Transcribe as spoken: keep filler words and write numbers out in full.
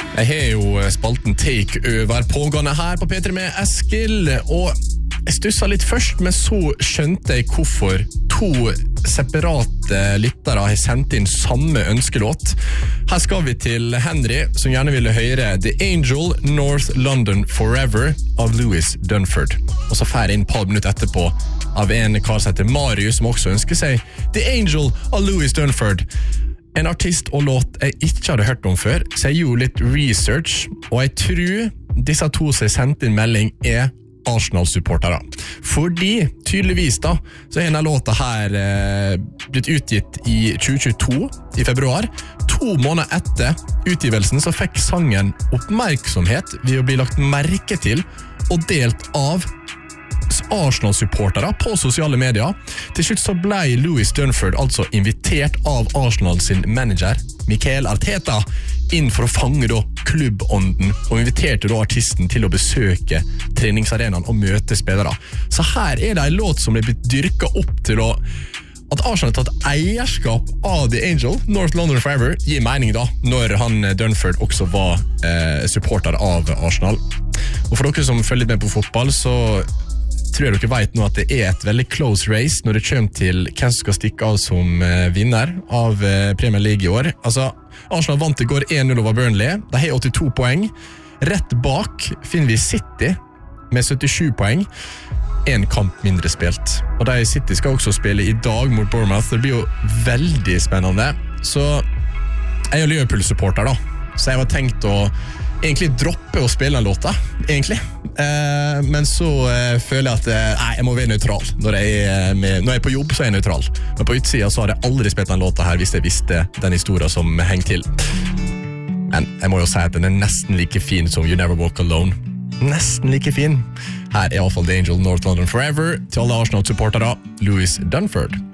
Jeg har jo spalten Take Over pågående her på P tre med Eskil, og jeg stusset litt først, men så skjønte jeg hvorfor to separate lyttere har sendt inn samme ønskelåt. Her skal vi til Henry, som gjerne ville høre The Angel, North London Forever av Louis Dunford. Og så fer jeg inn et par minutter etterpå av en kar som heter Marius, som også ønsker seg The Angel av Louis Dunford. En artist og låt jeg ikke hadde hørt om før, så jeg gjorde litt research, og jeg tror disse to som har sendt inn melding er Arsenal-supportere. Fordi, tydeligvis da, så er denne låta her eh, blitt utgitt i tjue tjueto, i februar. To måneder etter utgivelsen så fikk sangen oppmerksomhet ved å bli lagt merke til og delt av Arsenal-supportere på sosiale medier. Til slutt så ble Louis Dunford altså invitert av Arsenal sin manager, Mikel Arteta, inn for å fange da klubbånden, og inviterte da artisten til å besøke treningsarenaen og møte spillere. Så her er det en låt som er blitt dyrket opp til å at Arsenal har tatt eierskap av The Angel, North London Forever, gir mening da, når han Dunford også var eh, supporter av Arsenal. Og for dere som følger med på fotball, så tror jeg dere vet nå at det er et veldig close race når det kommer til hvem som skal stikke av som eh, vinner av eh, Premier League i år. Altså, Arsenal vant i går en null over Burnley. De har åttito poeng. Rett bak finner vi City med syttisju poeng. En kamp mindre spilt. Og de City skal også spille i dag mot Bournemouth. Det blir jo veldig spennende. Så jeg er Liverpool-supporter da. Så jeg har tenkt å egentlig droppe å spille en låta, egentlig. Eh, men så eh, føler jeg at eh, nei, jeg må være neutral. Når jeg, er med, når jeg er på jobb, så er jeg neutral. Men på utsiden så har jeg aldri spilt en låta her hvis jeg visste den historien som henger til. Men jeg må jo si at den er nesten like fin som You Never Walk Alone. Nesten like fin. Her er i hvert fall The Angel, North London Forever, til alle Arsenal-supportere, Louis Dunford.